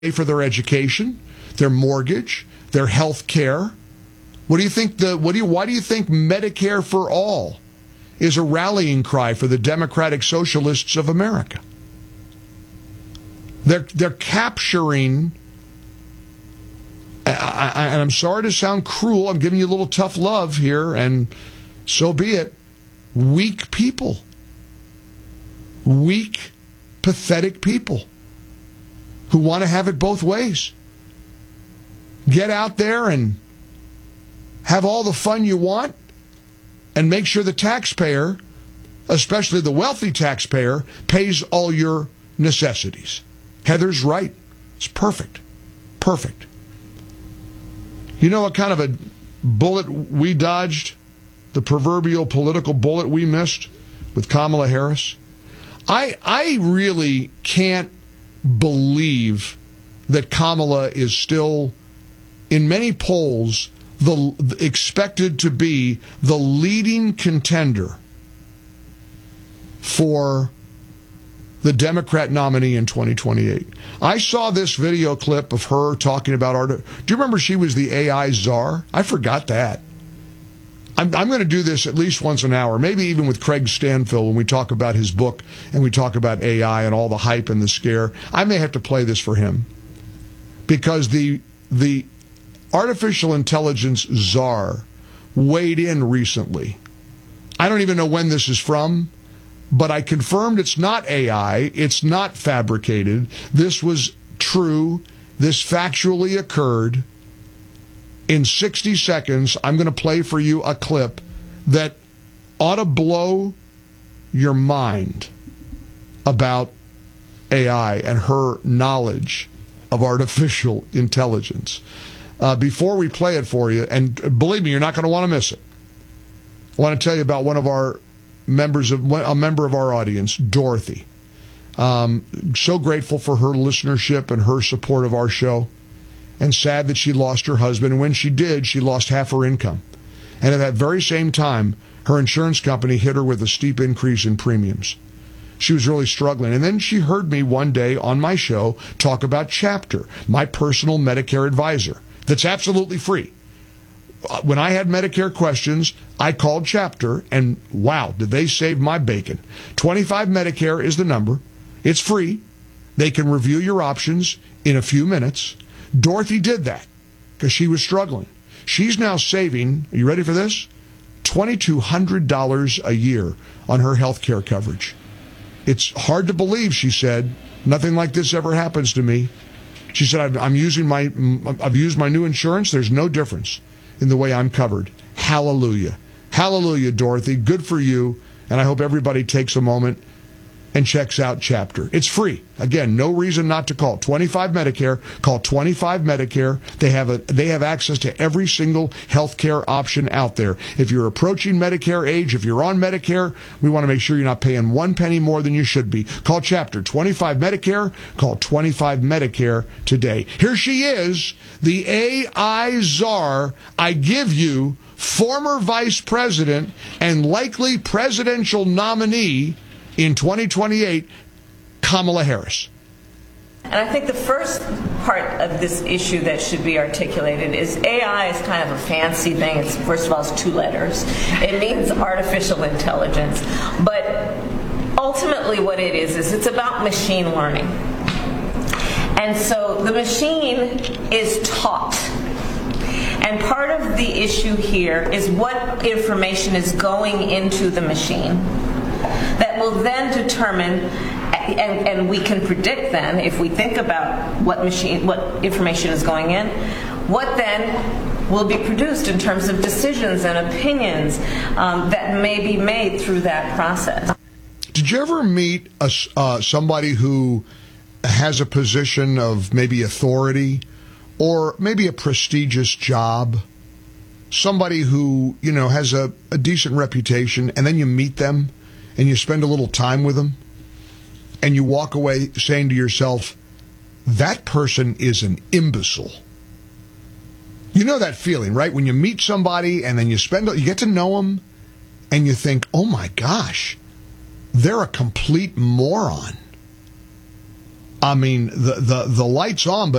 pay for their education, their mortgage, their health care. Why do you think Medicare for all is a rallying cry for the Democratic Socialists of America? They're capturing, and I'm sorry to sound cruel, I'm giving you a little tough love here, and so be it, weak people. Weak, pathetic people who want to have it both ways. Get out there and have all the fun you want and make sure the taxpayer, especially the wealthy taxpayer, pays all your necessities. Heather's right. It's perfect. Perfect. You know what kind of a bullet we dodged? The proverbial political bullet we missed with Kamala Harris? I really can't believe that Kamala is still, in many polls, expected to be the leading contender for the Democrat nominee in 2028. I saw this video clip of her talking about do you remember she was the AI czar? I forgot that. I'm going to do this at least once an hour, maybe even with Craig Stanfill when we talk about his book and we talk about AI and all the hype and the scare. I may have to play this for him because the artificial intelligence czar weighed in recently. I don't even know when this is from, but I confirmed it's not AI. It's not fabricated. This was true. This factually occurred. In 60 seconds, I'm going to play for you a clip that ought to blow your mind about AI and her knowledge of artificial intelligence. Before we play it for you, and believe me, you're not going to want to miss it, I want to tell you about one of our a member of our audience, Dorothy. So grateful for her listenership and her support of our show. And sad that she lost her husband. And when she did, she lost half her income. And at that very same time, her insurance company hit her with a steep increase in premiums. She was really struggling. And then she heard me one day on my show talk about Chapter, my personal Medicare advisor, that's absolutely free. When I had Medicare questions, I called Chapter, and wow, did they save my bacon. 25 Medicare is the number. It's free. They can review your options in a few minutes. Dorothy did that because she was struggling. She's now saving, are you ready for this? $2,200 a year on her health care coverage. It's hard to believe, she said. Nothing like this ever happens to me. She said, I've used my new insurance. There's no difference in the way I'm covered. Hallelujah. Hallelujah, Dorothy. Good for you. And I hope everybody takes a moment and checks out Chapter. It's free. Again, no reason not to call. 25 Medicare. Call 25 Medicare. They have access to every single health care option out there. If you're approaching Medicare age, if you're on Medicare, we want to make sure you're not paying one penny more than you should be. Call Chapter. 25 Medicare. Call 25 Medicare today. Here she is, the AI czar. I give you former vice president and likely presidential nominee in 2028, Kamala Harris. And I think the first part of this issue that should be articulated is AI is kind of a fancy thing. It's, first of all, it's 2 letters. It means artificial intelligence. But ultimately what it is it's about machine learning. And so the machine is taught. And part of the issue here is what information is going into the machine that will then determine, and we can predict then, if we think about what information is going in, what then will be produced in terms of decisions and opinions that may be made through that process. Did you ever meet somebody who has a position of maybe authority or maybe a prestigious job? Somebody who, has a decent reputation, and then you meet them and you spend a little time with them, and you walk away saying to yourself, that person is an imbecile. You know that feeling, right? When you meet somebody and then you get to know them, and you think, oh my gosh, they're a complete moron. I mean, the light's on, but